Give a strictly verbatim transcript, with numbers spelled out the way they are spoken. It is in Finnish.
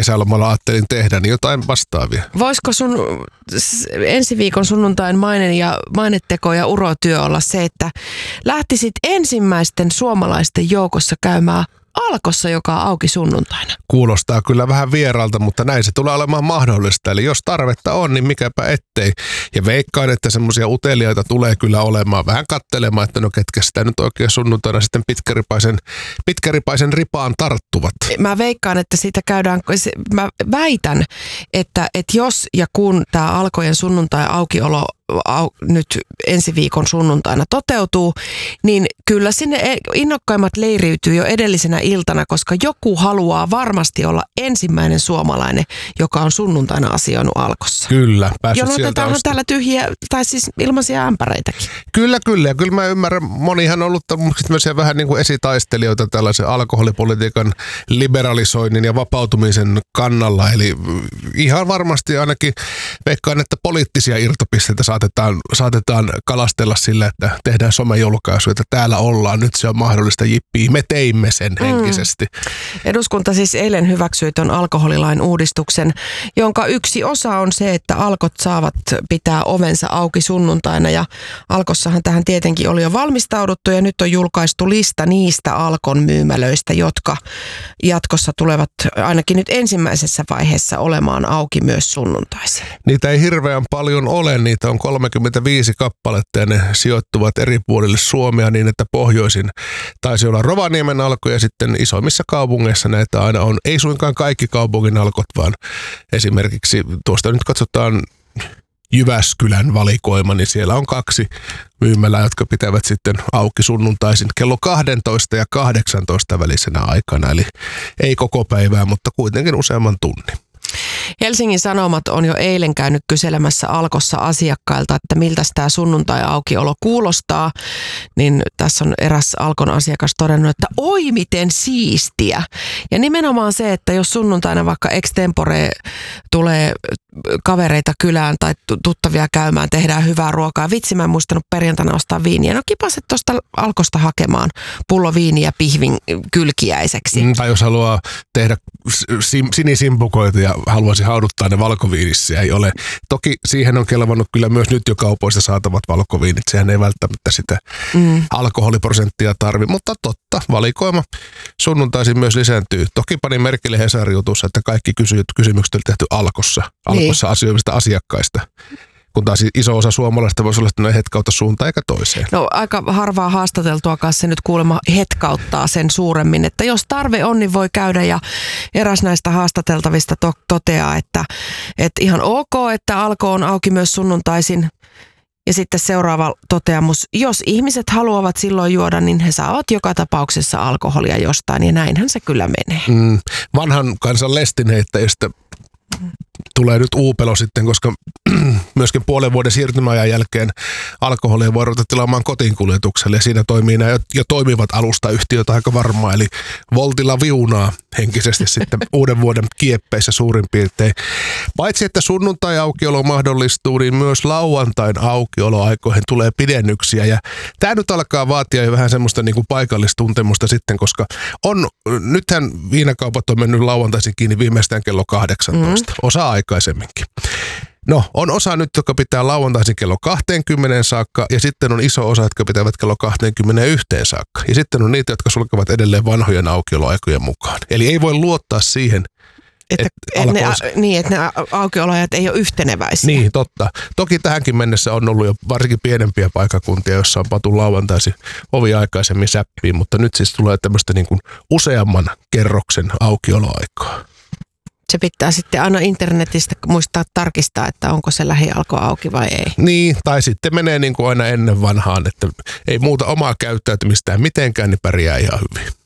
kesälomalla ajattelin tehdä, niin jotain vastaavia. Voisiko sun ensi viikon sunnuntain maine ja, maineteko ja urotyö olla se, että lähtisit ensimmäisten suomalaisten joukossa käymään Alkossa, joka on auki sunnuntaina? Kuulostaa kyllä vähän vieraalta, mutta näin se tulee olemaan mahdollista. Eli jos tarvetta on, niin mikäpä ettei. Ja veikkaan, että semmoisia uteliaita tulee kyllä olemaan vähän katselemaan, että no ketkä sitä nyt oikein sunnuntaina sitten pitkäripaisen, pitkäripaisen ripaan tarttuvat. Mä veikkaan, että siitä käydään, mä väitän, että, että jos ja kun tämä Alkojen sunnuntai aukiolo Au, nyt ensi viikon sunnuntaina toteutuu, niin kyllä sinne innokkaimmat leiriytyy jo edellisenä iltana, koska joku haluaa varmasti olla ensimmäinen suomalainen, joka on sunnuntaina asioinut Alkossa. Kyllä, päässyt sieltä Jonotetaanhan täällä tyhjiä, tai siis ilmaisia ämpäreitäkin. Kyllä, kyllä. Ja kyllä mä ymmärrän, monihan on ollut tämmöisiä vähän niin kuin esitaistelijoita tällaisen alkoholipolitiikan liberalisoinnin ja vapautumisen kannalla. Eli ihan varmasti ainakin veikkaan, että poliittisia irtopisteitä saa Saatetaan, saatetaan kalastella sillä, että tehdään somejulkaisuja, että täällä ollaan, nyt se on mahdollista, jippii, me teimme sen henkisesti. Mm. Eduskunta siis eilen hyväksyi ton alkoholilain uudistuksen, jonka yksi osa on se, että Alkot saavat pitää ovensa auki sunnuntaina, ja Alkossahan tähän tietenkin oli jo valmistauduttu, ja nyt on julkaistu lista niistä Alkon myymälöistä, jotka jatkossa tulevat ainakin nyt ensimmäisessä vaiheessa olemaan auki myös sunnuntaisin. Niitä ei hirveän paljon ole, niitä on kolmekymmentäviisi kappaletta ja ne sijoittuvat eri puolille Suomea niin, että pohjoisin taisi olla Rovaniemen Alko ja sitten isoimmissa kaupungeissa näitä aina on. Ei suinkaan kaikki kaupungin Alkot, vaan esimerkiksi tuosta nyt katsotaan Jyväskylän valikoima, niin siellä on kaksi myymälää, jotka pitävät sitten auki sunnuntaisin kello kaksitoista ja kahdeksantoista välisenä aikana. Eli ei koko päivää, mutta kuitenkin useamman tunnin. Helsingin Sanomat on jo eilen käynyt kyselemässä Alkossa asiakkailta, että miltä tämä sunnuntai-aukiolo kuulostaa. Niin tässä on eräs Alkon asiakas todennut, että oi miten siistiä. Ja nimenomaan se, että jos sunnuntaina vaikka extempore tulee kavereita kylään tai tuttavia käymään, tehdään hyvää ruokaa. Vitsi, mä en muistanut perjantaina ostaa viiniä. No kipaset tuosta Alkosta hakemaan pullo viiniä pihvin kylkiäiseksi. Mm, tai jos haluaa tehdä sim- sinisimpukoita ja haluaisi hauduttaa ne valkoviinissä, ei ole. Toki siihen on kelvannut kyllä myös nyt jo kaupoista saatavat valkoviinit. Sehän ei välttämättä sitä mm. alkoholiprosenttia tarvi, mutta totta, valikoima sunnuntaisin myös lisääntyy. Toki panin merkille Hesarin jutussa, että kaikki kysy- kysymykset on tehty Alkossa. Alkossa niin. Asioimista asiakkaista. Kun taas iso osa suomalaista voisi olla, että ne hetkauta suuntaan eikä toiseen. No aika harvaa haastateltua kanssa se nyt kuulemma hetkauttaa sen suuremmin, että jos tarve on, niin voi käydä, ja eräs näistä haastateltavista to- toteaa, että, että ihan ok, että Alko on auki myös sunnuntaisin. Ja sitten seuraava toteamus, jos ihmiset haluavat silloin juoda, niin he saavat joka tapauksessa alkoholia jostain, ja näinhän se kyllä menee. Mm, vanhan kansan lestinheittäjistä tulee nyt uupelo sitten, koska myöskin puolen vuoden siirtymäajan jälkeen alkoholia voi ruveta tilaamaan kotiinkuljetukselle, ja siinä toimii nämä jo toimivat alustayhtiöt aika varmaan, eli Voltilla viunaa henkisesti sitten uuden vuoden kieppeissä suurin piirtein. Paitsi että sunnuntai-aukiolo mahdollistuu, niin myös lauantain aukioloaikoihin tulee pidennyksiä, ja tämä nyt alkaa vaatia jo vähän semmoista niin kuin paikallistuntemusta sitten, koska on, nythän viinakaupat on mennyt lauantaisin kiinni viimeistään kello kahdeksantoista, mm. osa aikaisemminkin. No, on osa nyt, joka pitää lauantaisin kello kaksikymmentä saakka, ja sitten on iso osa, jotka pitävät kello kaksikymmentäyksi saakka. Ja sitten on niitä, jotka sulkevat edelleen vanhojen aukioloaikojen mukaan. Eli ei voi luottaa siihen, että et et ne, a, niin, että ne aukioloajat ei ole yhteneväisiä. Niin, totta. Toki tähänkin mennessä on ollut jo varsinkin pienempiä paikkakuntia, joissa on patu lauantaisin ovi aikaisemmin säppiin, mutta nyt siis tulee tämmöistä niin kuin useamman kerroksen aukioloaikaa. Se pitää sitten aina internetistä muistaa tarkistaa, että onko se lähialko auki vai ei. Niin, tai sitten menee niin kuin aina ennen vanhaan, että ei muuta omaa käyttäytymistään mitenkään, niin pärjää ihan hyvin.